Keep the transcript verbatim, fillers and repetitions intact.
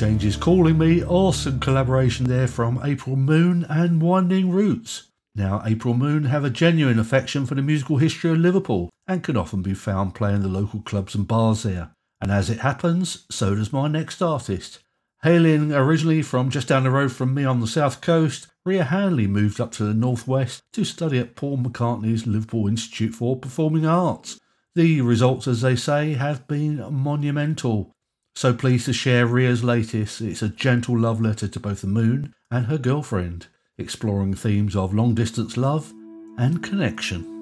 Changes Calling Me, awesome collaboration there from April Moon and Winding Roots. Now, April Moon have a genuine affection for the musical history of Liverpool and can often be found playing the local clubs and bars there. And as it happens, so does my next artist. Hailing originally from just down the road from me on the south coast, Ria Hanley moved up to the northwest to study at Paul McCartney's Liverpool Institute for Performing Arts. The results, as they say, have been monumental. So pleased to share Ria's latest. It's a gentle love letter to both the moon and her girlfriend, exploring themes of long-distance love and connection.